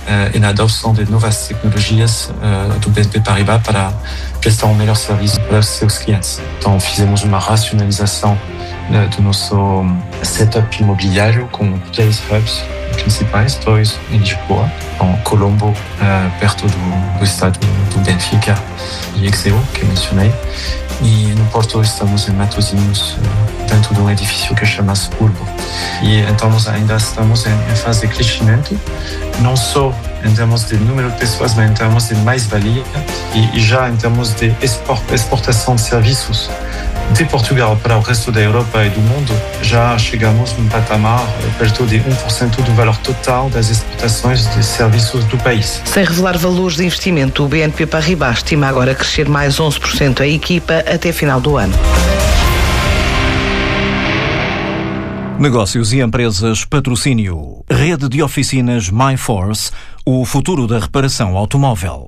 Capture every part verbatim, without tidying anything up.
e na adoção de novas tecnologias do B N P Paribas para prestar um melhor serviço para os seus clientes. Então, fizemos uma racionalização do nosso setup imobiliário com três hubs principais, dois em Lisboa, em Colombo, perto do, do estado do Benfica, e Exeo, que mencionei. E no Porto estamos em Matosinhos, dentro de um edifício que chama-se Urbo. E então ainda estamos em, em fase de crescimento, não só em termos de número de pessoas, mas em termos de mais-valia e, e já em termos de export, exportação de serviços de Portugal para o resto da Europa e do mundo. Já chegamos num patamar perto de um por cento do valor total das exportações de serviços do país. Sem revelar valores de investimento, o B N P Paribas estima agora crescer mais onze por cento a equipa até final do ano. Negócios e empresas patrocínio. Rede de oficinas MyForce, o futuro da reparação automóvel.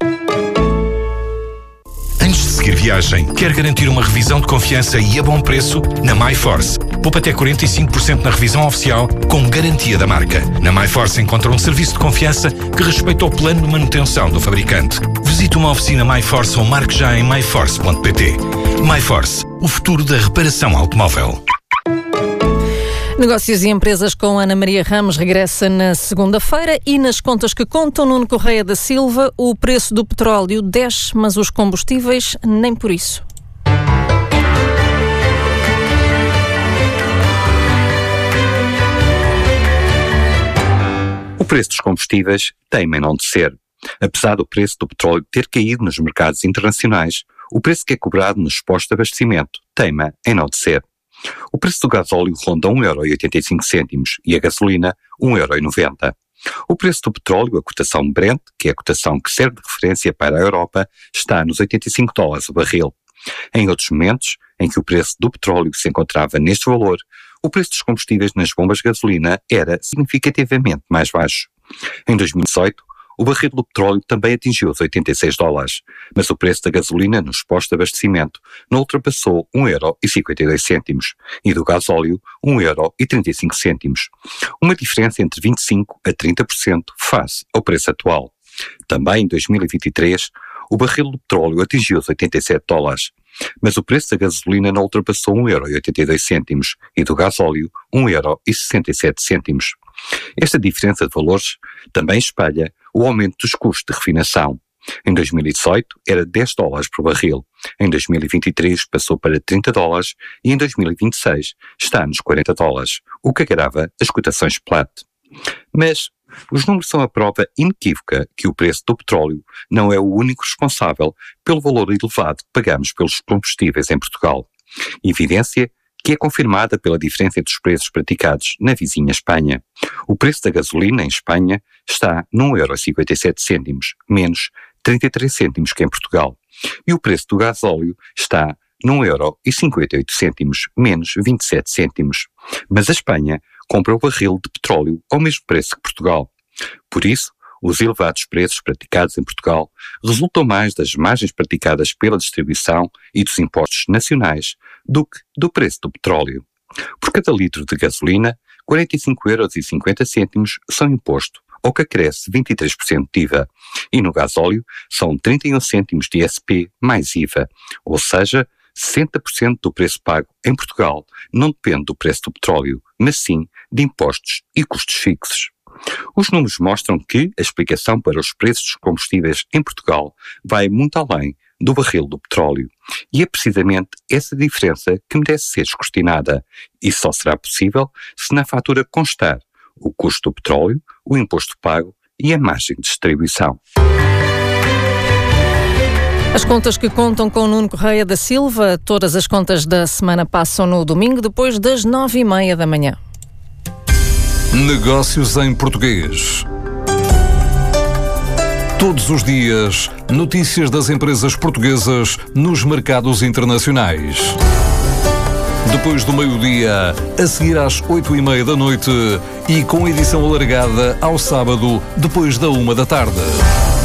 Antes de seguir viagem, quer garantir uma revisão de confiança e a bom preço? Na MyForce, poupa até quarenta e cinco por cento na revisão oficial com garantia da marca. Na MyForce encontra um serviço de confiança que respeita o plano de manutenção do fabricante. Visite uma oficina MyForce ou marque já em my force ponto p t. MyForce, o futuro da reparação automóvel. Negócios e empresas com Ana Maria Ramos regressa na segunda-feira e nas contas que contam Nuno Correia da Silva, o preço do petróleo desce, mas os combustíveis nem por isso. O preço dos combustíveis teima em não descer. Apesar do preço do petróleo ter caído nos mercados internacionais, o preço que é cobrado nos postos de abastecimento teima em não descer. O preço do gasóleo ronda um euro e oitenta e cinco cêntimos e a gasolina um euro e noventa. O preço do petróleo, a cotação Brent, que é a cotação que serve de referência para a Europa, está nos oitenta e cinco dólares o barril. Em outros momentos, em que o preço do petróleo se encontrava neste valor, o preço dos combustíveis nas bombas de gasolina era significativamente mais baixo. Em dois mil e dezoito, o barril do petróleo também atingiu os oitenta e seis dólares, mas o preço da gasolina nos postos de abastecimento não ultrapassou um euro e cinquenta e dois cêntimos e do gasóleo um euro e trinta e cinco cêntimos. Uma diferença entre vinte e cinco a trinta por cento face ao preço atual. Também em dois mil e vinte e três, o barril do petróleo atingiu os oitenta e sete dólares, mas o preço da gasolina não ultrapassou um euro e oitenta e dois cêntimos e do gasóleo um euro e sessenta e sete cêntimos. Esta diferença de valores também espelha o aumento dos custos de refinação. Em dois mil e dezoito era dez dólares por barril, em dois mil e vinte e três passou para trinta dólares e em dois mil e vinte e seis está nos quarenta dólares, o que agrava as cotações Platts. Mas os números são a prova inequívoca que o preço do petróleo não é o único responsável pelo valor elevado que pagamos pelos combustíveis em Portugal. Evidência que é confirmada pela diferença entre os preços praticados na vizinha Espanha. O preço da gasolina em Espanha está num euro e cinquenta e sete cêntimos, menos trinta e três cêntimos que em Portugal. E o preço do gasóleo está num euro e cinquenta e oito cêntimos, menos vinte e sete cêntimos. Mas a Espanha compra o barril de petróleo ao mesmo preço que Portugal. Por isso, os elevados preços praticados em Portugal resultam mais das margens praticadas pela distribuição e dos impostos nacionais do que do preço do petróleo. Por cada litro de gasolina, quarenta e cinco euros e cinquenta cêntimos são imposto, o que acresce vinte e três por cento de I V A, e no gasóleo são trinta e um cêntimos de I S P mais I V A, ou seja, sessenta por cento do preço pago em Portugal não depende do preço do petróleo, mas sim de impostos e custos fixos. Os números mostram que a explicação para os preços dos combustíveis em Portugal vai muito além do barril do petróleo. E é precisamente essa diferença que merece ser descortinada. E só será possível se na fatura constar o custo do petróleo, o imposto pago e a margem de distribuição. As contas que contam com Nuno Correia da Silva, todas as contas da semana passam no domingo, depois das nove e meia da manhã. Negócios em português. Todos os dias, notícias das empresas portuguesas nos mercados internacionais. Depois do meio-dia, a seguir às oito e meia da noite e com edição alargada ao sábado, depois da uma da tarde.